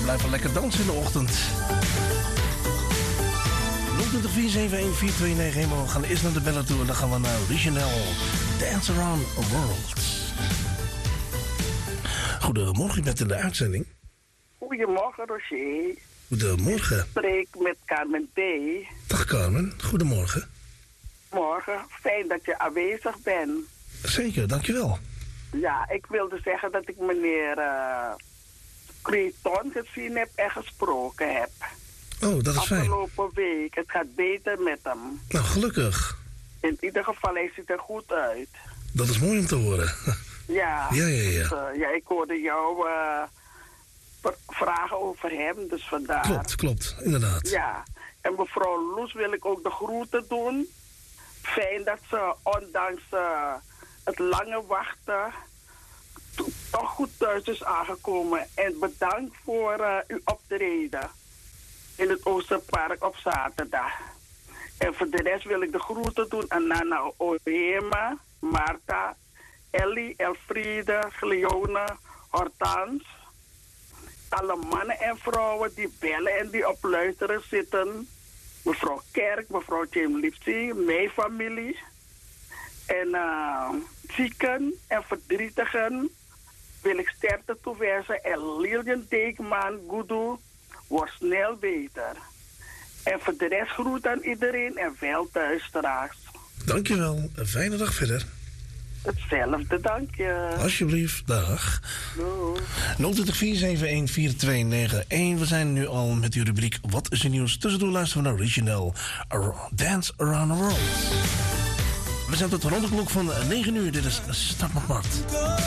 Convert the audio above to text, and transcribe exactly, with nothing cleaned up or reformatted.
blijven lekker dansen in de ochtend. nul twintig vier zeven een vier twee negen een. We gaan eerst naar de bellen toe en dan gaan we naar Regional Dance Around the World. Goedemorgen, je bent in de uitzending. Goedemorgen, Roger. Goedemorgen. Ik spreek met Carmen D. Dag Carmen, goedemorgen. Morgen, fijn dat je aanwezig bent. Zeker, dankjewel. Ja, ik wilde zeggen dat ik meneer uh, Creton gezien heb en gesproken heb. Oh, dat is fijn. Afgelopen week. Het gaat beter met hem. Nou, gelukkig. In ieder geval, hij ziet er goed uit. Dat is mooi om te horen. Ja. Ja, ja, ja. Dus, uh, ja, ik hoorde jou uh, vragen over hem, dus vandaar. Klopt, klopt, inderdaad. Ja. En mevrouw Loes wil ik ook de groeten doen. Fijn dat ze, ondanks uh, het lange wachten, to- toch goed thuis is aangekomen. En bedankt voor uh, uw optreden in het Oosterpark op zaterdag. En voor de rest wil ik de groeten doen aan Nana Oema, Marta, Ellie, Elfriede, Gleone, Hortans. Alle mannen en vrouwen die bellen en die op luisteren zitten. Mevrouw Kerk, mevrouw James Lipsy, mijn familie. En uh, zieken en verdrietigen wil ik sterkte toewensen. En Lilian Deekman, Gudu, wordt snel beter. En voor de rest groet aan iedereen en wel thuis straks. Dankjewel, een fijne dag verder. Hetzelfde, dank je. Alsjeblieft, dag. Doei. nul twintig vier zeven een vier twee negen een. We zijn nu al met uw rubriek Wat is er nieuws? Tussendoor luisteren we naar Regional Dance Around the World. We zijn tot rond de klok van negen uur. Dit is Start met Mart.